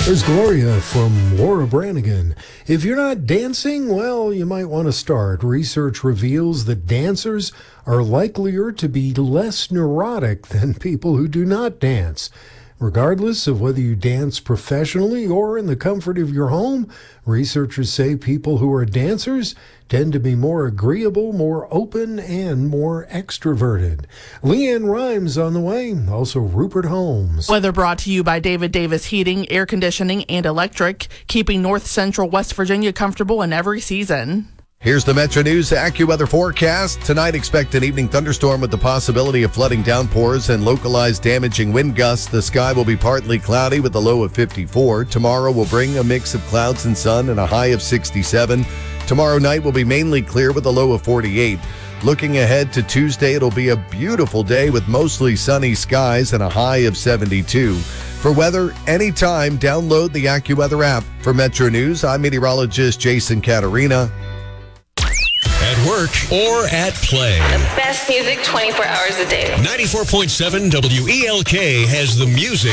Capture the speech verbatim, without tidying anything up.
There's Gloria from Laura Branigan. If you're not dancing, well, you might want to start. Research reveals that dancers are likelier to be less neurotic than people who do not dance. Regardless of whether you dance professionally or in the comfort of your home, researchers say people who are dancers tend to be more agreeable, more open, and more extroverted. Leanne Rhymes on the way, also Rupert Holmes. Weather brought to you by David Davis Heating, Air Conditioning, and Electric, keeping North Central West Virginia comfortable in every season. Here's the Metro News AccuWeather forecast. Tonight, expect an evening thunderstorm with the possibility of flooding downpours and localized damaging wind gusts. The sky will be partly cloudy with a low of fifty-four. Tomorrow will bring a mix of clouds and sun and a high of sixty-seven. Tomorrow night will be mainly clear with a low of forty-eight. Looking ahead to Tuesday, it'll be a beautiful day with mostly sunny skies and a high of seventy-two. For weather, anytime, download the AccuWeather app. For Metro News, I'm meteorologist Jason Caterina. At work or at play. The best music twenty-four hours a day. ninety-four point seven W E L K has the music